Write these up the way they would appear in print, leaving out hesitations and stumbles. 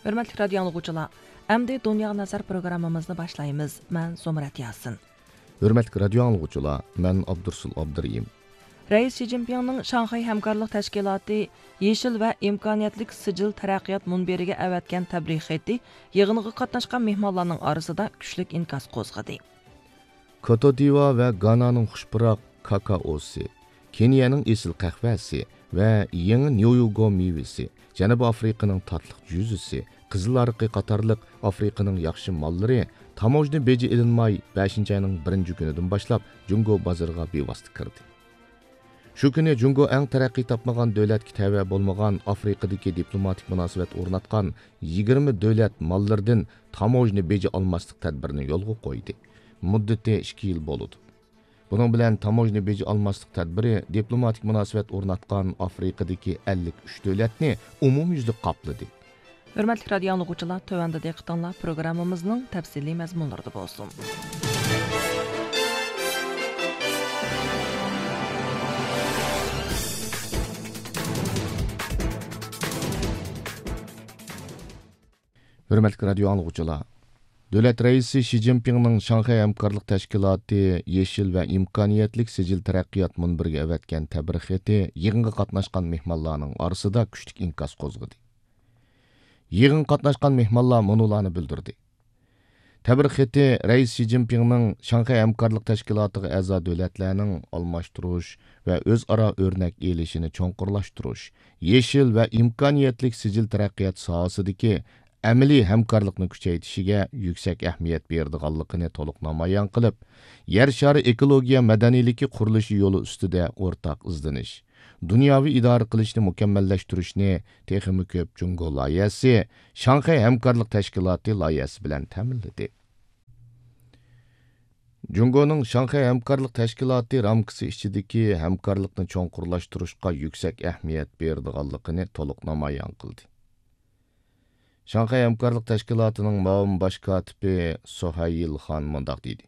Hörmətli radio dinləyicilər, əmdi Dünya Nazar proqramımızı başlayırıq. Mən Zomrat Yasin. Hörmətli radio dinləyicilər, mən Abdursul Abdurrahim. Reis Xi Jinpingning Şanxay Həmkarlıq Təşkilatı Yeşil və İmkaniyyətlik Sicil Tərəqqiyat Munbiriga əvətgan təbrik xətti yığınığa qatnaşqan mehmonlarning arasında küçlük inkas qozğadı. Côte d'Ivoire və Gana'nın xuşpırak kakaosi, Kenyaның esil qəhvəsi və yeni Nyoyugo meyvesi, Cənubi Afrikanın tatlıq cüzüsü, qızıl arıqı qatarlıq Afrikanın yaxşı malları tamojni beji ilinmay 5-ci ayının 1-ci günüdən başlap Jungo bazarına bevasitə kirdi. Şu günü Jungo ən tərəqqi tapmagan dövlətki təvə bolmagan Afrikadakı diplomatik münasibət ornatqan 20 dövlət mallardan tamojni beji almaslıq tədbirini yolğa qoydu. Müddəti 2 yıl boludu. Bunun bilan tamojni beji almaslıq tədbiri diplomatik münasibət ornatqan Afrikadakı 53 dövlətni umumyüzlük qapladı. Hörmətli radio dinləyicilər, tövəndə diqqətinizlər proqramımızın təfsili məzmunlarında bolsun. Hörmətli radio dinləyicilər, Dövlət Reisi Xi Jinpingning Şanxay Həmkarlıq Təşkilatı Yeşil və İmkaniyyətlik Sicil Tərəqqiyat Munbiriga əvətgan təbrik xətti yığınğa qatnaşqan mehmonlarning arasında küçlük inkas qozğadı. Yığın qatnaşqan mehmonlar munularni bildirdi. Təbrik xətti Reis Xi Jinpingning Şanxay Həmkarlıq Təşkilatıga a'zo dövlətlərning almashtırış və özara örnek elişini çonqurlaştırış, yeşil və imkaniyyətlik sicil tərəqqiyat sohasidagi əməli həmkarlıqni kuchaytishiga yuksak ahamiyat berdiganligini to'liq namoyon qilib, yer shari ekologiya madaniyligi qurilishi yo'li ustida o'rtaq izdanish, dunyoviy idora qilishni mukammallashtirishni texmi ko'p Jungo loyihasi Şanxay Həmkarlıq Təşkilatı loyihasi bilan ta'minladi. Jungoning Şanxay Həmkarlıq Təşkilatı ramkasi ichidagi hamkorlikni cho'nqurlashtirishga yuksak ahamiyat berdiganligini to'liq namoyon qildi. Şanxay Həmkarlıq Təşkilatı'nın ma'lum baş katibi Sohayil Xan mundaq dedi.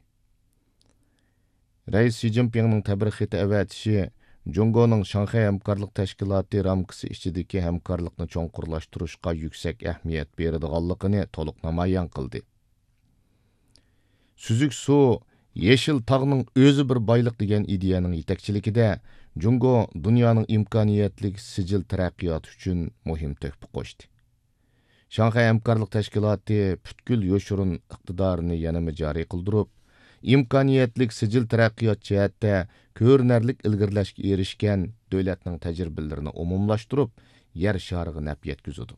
Reis Xi Jinpingning təbrik xətti əvətishi Jungoning Şanxay Həmkarlıq Təşkilatı ramkası ichidagi hamkorlikni cho'nqurlashtirishga yuksak ahamiyat beradiganligini to'liq namoyon qildi. Süzük su, yeşil tağning o'zi bir boyliq degan ideyaning yetakchiligida Jungo dunyoning imkoniyatli sijil taraqqiyoti uchun muhim töhfa qo'shdi. Şanxay Həmkarlıq Təşkilatı bütkül yoshurun iqtidorini yanama joriy qildirib, imkoniyatlik sijil taraqqiyot jihatda ko'rinarlik ilgirlashga erishgan davlatning tajribalarini umumlashtirib, yer shariga naf yetkazdi.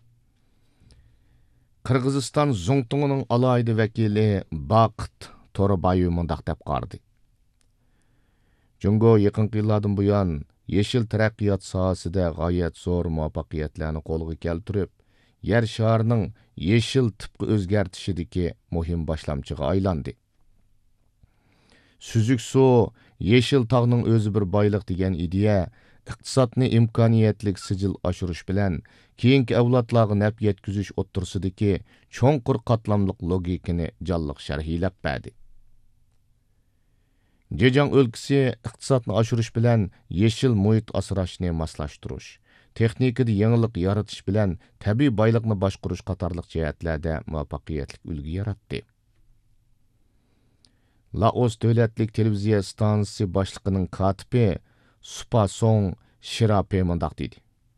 Qirg'iziston Zongtung'ning alohida vakili Baqit To'rabayev mundaq deb qardi. Jungo yaqinqi yillardan buyon yeşil taraqqiyot sohasida g'oyat zo'r muvaffaqiyatlarni qo'lga keltirib, yer sharining yeşil tipga o'zgartishidagi muhim boshlamchiga aylandi. Süzük su, yeşil tağning o'zi bir boyliq degan ideya iqtisodni imkoniyatlik sijil oshirish bilan keyingi avlodlarga naf yetkazish o'ttirsidagi cho'nqur qatlamliq logikani jonliq sharhlab berdi. Jejang o'lkasi iqtisodni oshirish bilan yeşil muhit asrashni moslashtirish, texnikada yangilik yaratish bilan tabiiy boyliqni boshqarish qatorliq jihatlarda muvaffaqiyatli ulgu yaratdi. Laos davlatlik televiziya stansiyasi boshlig'ining katibi Supasong Shirape mundaq dedi.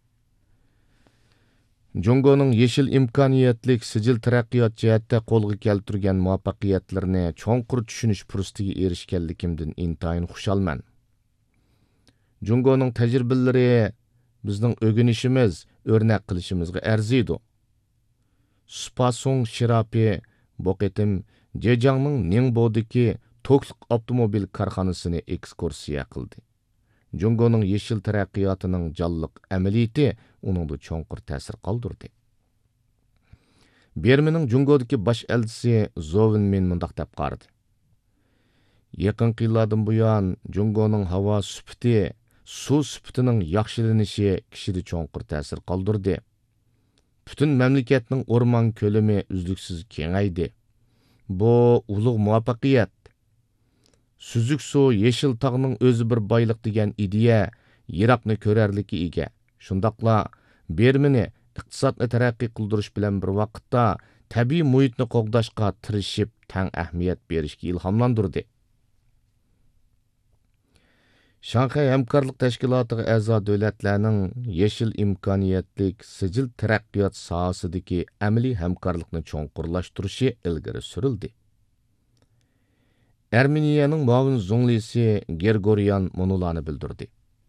Jungoning yeşil imkoniyatlik sijil taraqqiyot jihatda qo'lga keltirgan muvaffaqiyatlarini cho'nqur tushunish fursatiga erishganligimdan intayin xushalman. Jungoning tajribalari bizning o'rganishimiz, o'rnak qilishimizga arziydi. Supasong Shirape bu qitim Jejangning Ningbo'dagi Tokliq avtomobil korxonasini ekskursiya qildi. Jungoning yeşil taraqqiyotining jonliq amaliyati uningda cho'nqur ta'sir qoldirdi. Bermining Jungodagi bosh elchisi Zovinmin mundaq deb qardi. Yaqinqi yillardan buyon Jungoning havo sifati, suv sifatining yaxshilanishi kishida cho'nqur ta'sir qoldirdi. Butun mamlakatning o'rmon ko'lami uzluksiz kengaydi. Bu ulug' muvaffaqiyat. Süzük su, yeşil tağning o'zi bir boyliq degan ideya yiroqni ko'rarligi ega. Shundaqla Bermini iqtisodni taraqqiy qildirish bilan bir vaqtda tabiiy muhitni qo'g'dashga tirishib tang ahamiyat berishga ilhomlantirdi. Şanghay Hamkorlik Tashkilotiga a'zo davlatlarning yeshil imkoniyatlik sijil taraqqiyot sohasidagi amaliy hamkorlikni cho'nqurlashtirishi ilgari surildi. Armeniyaning muavin zunglisi Gergoryan Monularni bildirdi.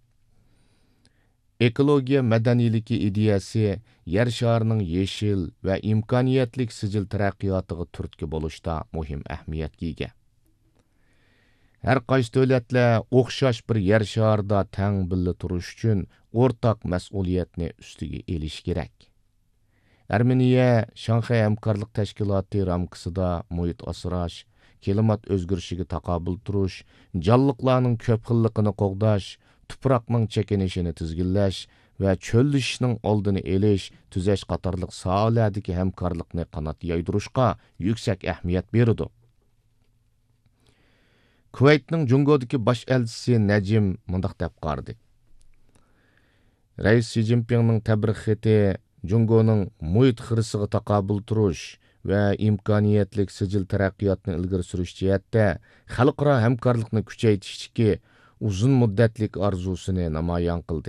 Ekologiya madaniyligi ideyasi yer sharining yeshil va imkoniyatlik sijil taraqqiyotiga turtki bo'lishda muhim ahamiyatga ega. Her qaysi davlatlar o'xshash bir yer sharida tang birga turish uchun o'rtaq mas'uliyatni ustiga elish kerak. Armeniya Şanghay Hamkorlik Tashkiloti ramkasida muhit asrash, klimat o'zgarishiga taqobil turish, jonliqlarning ko'p xilligini qo'g'dash, tuproqning chekinishini tizginlash va cho'llashishning oldini olish, tuzash qatorliq sohalardagi hamkorlikni qanot yaydirishga yuksak ahamiyat beradi. Kuvaytning Jungodagi bosh elchisi Najim mundaq deb qardi. Rais Xi Jinpingning tabrik xati Jungoning muhit xirisiga taqobil turish va imkoniyatlik sijil taraqqiyotni ilgari surish jihatda xalqaro hamkorlikni kuchaytirishga uzun muddatlik orzusini namoyon qildi.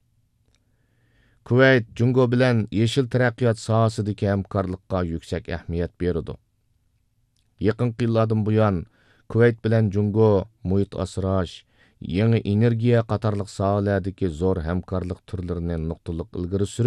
Kuvayt Jungo bilan yeshil taraqqiyot sohasidagi hamkorlikqa yuksak ahamiyat berdi. Yaqinqi yillardan buyon Kuvayt bilan Jungo muhit asrash, yangi energiya qatorliq sohalardagi zo'r hamkorlik turlarini nuqtaliq ilgari surib